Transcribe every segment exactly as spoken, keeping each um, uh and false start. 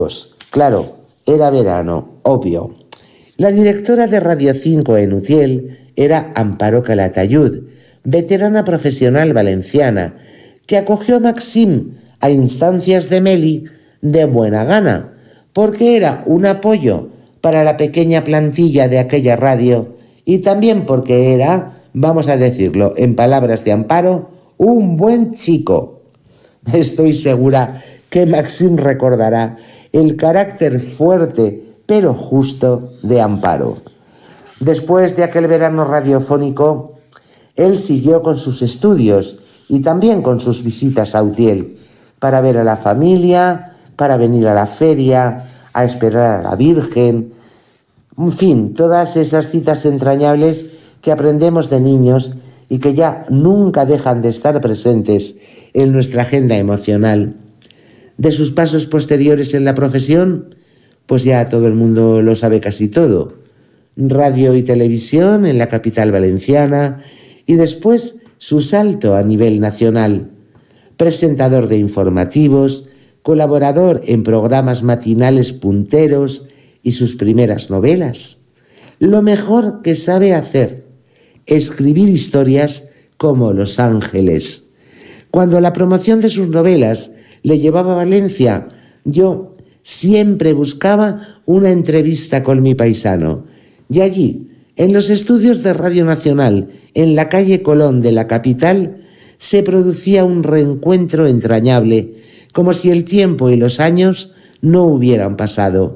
Pues, claro, era verano, obvio. La directora de Radio cinco en Utiel era Amparo Calatayud, veterana profesional valenciana, que acogió a Maxim a instancias de Meli de buena gana, porque era un apoyo para la pequeña plantilla de aquella radio y también porque era, vamos a decirlo en palabras de Amparo, un buen chico. Estoy segura que Maxim recordará el carácter fuerte pero justo de Amparo. Después de aquel verano radiofónico, él siguió con sus estudios y también con sus visitas a Utiel, para ver a la familia, para venir a la feria, a esperar a la Virgen, en fin, todas esas citas entrañables que aprendemos de niños y que ya nunca dejan de estar presentes en nuestra agenda emocional. De sus pasos posteriores en la profesión, pues ya todo el mundo lo sabe casi todo. Radio y televisión en la capital valenciana y después su salto a nivel nacional. Presentador de informativos, colaborador en programas matinales punteros y sus primeras novelas. Lo mejor que sabe hacer, escribir historias como Los Ángeles. Cuando la promoción de sus novelas le llevaba a Valencia, yo siempre buscaba una entrevista con mi paisano. Y allí, en los estudios de Radio Nacional, en la calle Colón de la capital, se producía un reencuentro entrañable, como si el tiempo y los años no hubieran pasado.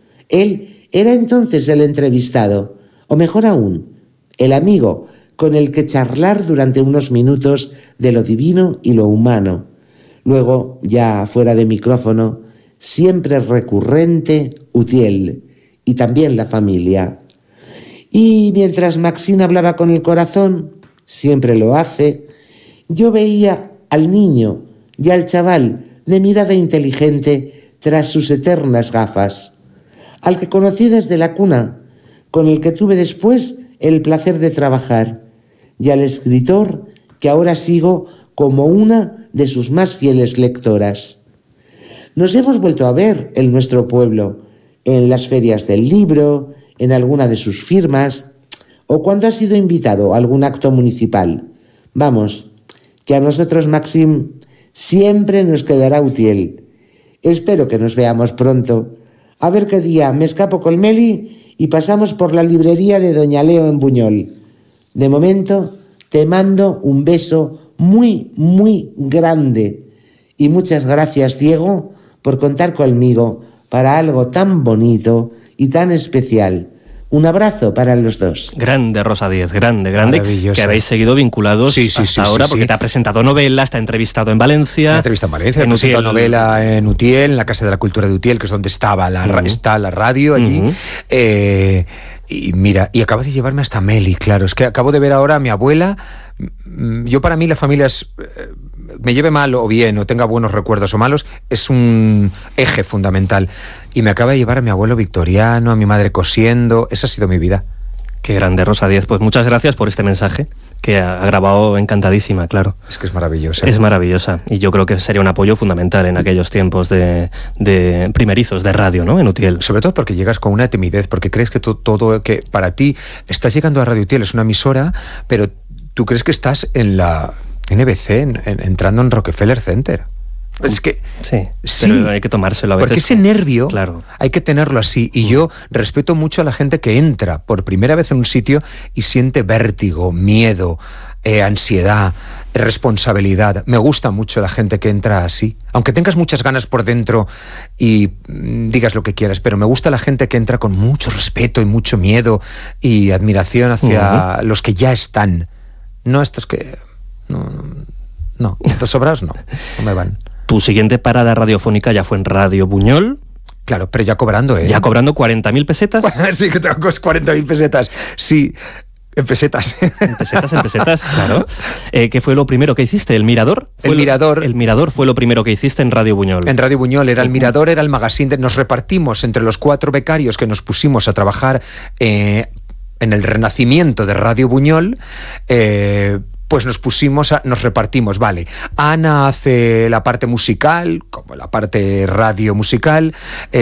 Él era entonces el entrevistado, o mejor aún, el amigo con el que charlar durante unos minutos de lo divino y lo humano. Luego, ya fuera de micrófono, siempre recurrente, Utiel, y también la familia. Y mientras Maxim hablaba con el corazón, siempre lo hace, yo veía al niño y al chaval de mirada inteligente tras sus eternas gafas, al que conocí desde la cuna, con el que tuve después el placer de trabajar, y al escritor que ahora sigo como una de sus más fieles lectoras. Nos hemos vuelto a ver en nuestro pueblo, en las ferias del libro, en alguna de sus firmas, o cuando ha sido invitado a algún acto municipal. Vamos, que a nosotros, Maxim, siempre nos quedará Utiel. Espero que nos veamos pronto. A ver qué día me escapo con Meli y pasamos por la librería de Doña Leo en Buñol. De momento, te mando un beso muy, muy grande. Y muchas gracias, Diego, por contar conmigo para algo tan bonito y tan especial. Un abrazo para los dos. Grande, Rosa Díez, grande, grande. Que habéis seguido vinculados sí, sí, hasta sí, ahora, sí, porque sí. te ha presentado novelas, te ha entrevistado en Valencia. Te ha entrevistado en Valencia, en he presentado Utiel. novela en Utiel, en la Casa de la Cultura de Utiel, que es donde estaba la, uh-huh. está la radio allí. Uh-huh. Eh, y mira, y acabo de llevarme hasta Meli, claro. Es que acabo de ver ahora a mi abuela. Yo, para mí, la familia es... me lleve mal o bien, o tenga buenos recuerdos o malos, es un eje fundamental. Y me acaba de llevar a mi abuelo victoriano, a mi madre cosiendo. Esa ha sido mi vida. Qué grande, Rosa Díez. Pues muchas gracias por este mensaje, que ha grabado encantadísima, claro. Es que es maravillosa. Es maravillosa. Y yo creo que sería un apoyo fundamental en aquellos tiempos de, de primerizos de radio, ¿no? En Utiel. Sobre todo porque llegas con una timidez, porque crees que to- todo, que para ti estás llegando a Radio Utiel, es una emisora, pero tú crees que estás en la N B C, en, en, entrando en Rockefeller Center. Es que sí, sí, pero hay que tomárselo a veces. Porque ese nervio, claro, hay que tenerlo así. Y yo respeto mucho a la gente que entra por primera vez en un sitio y siente vértigo, miedo, eh, ansiedad, responsabilidad. Me gusta mucho la gente que entra así. Aunque tengas muchas ganas por dentro y mm, digas lo que quieras, pero me gusta la gente que entra con mucho respeto y mucho miedo y admiración hacia uh-huh. los que ya están. No estos que... No, no, estos sobrados no, no me van. Tu siguiente parada radiofónica ya fue en Radio Buñol. Claro, pero ya cobrando, ¿eh? Ya cobrando cuarenta mil pesetas. Sí, que tengo cuarenta mil pesetas. Sí, en pesetas. En pesetas, en pesetas, claro. Eh, ¿Qué fue lo primero que hiciste? ¿El Mirador? El lo, Mirador. El Mirador fue lo primero que hiciste en Radio Buñol. En Radio Buñol era el Mirador, era el magazine. De, nos repartimos entre los cuatro becarios que nos pusimos a trabajar eh, en el renacimiento de Radio Buñol. Eh, pues nos pusimos, a, nos repartimos, vale. Ana hace la parte musical, como la parte radio musical, eh,